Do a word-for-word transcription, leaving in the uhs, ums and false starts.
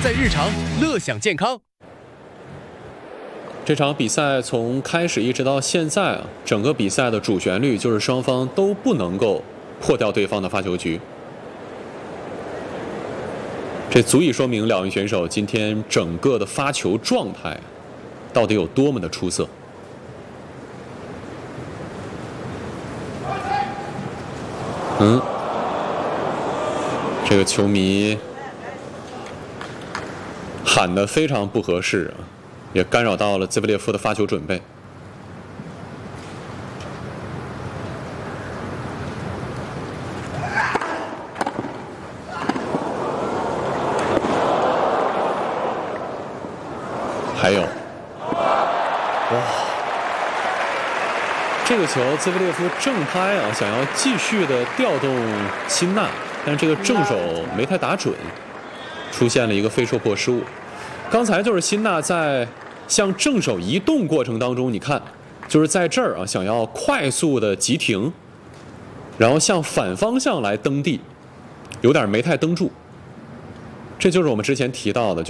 赛日常，乐享健康。 这场比赛从开始一直到现在啊，整个比赛的主旋律就是双方都不能够破掉对方的发球局。这足以说明两位选手今天整个的发球状态到底有多么的出色。嗯，这个球迷喊得非常不合适啊，也干扰到了兹维列夫的发球准备。还有，哇，这个球兹维列夫正拍啊，想要继续的调动辛纳，但这个正手没太打准，出现了一个非受迫失误。刚才就是辛纳在向正手移动过程当中，你看，就是在这儿啊，想要快速的急停，然后向反方向来蹬地，有点没太蹬住。这就是我们之前提到的。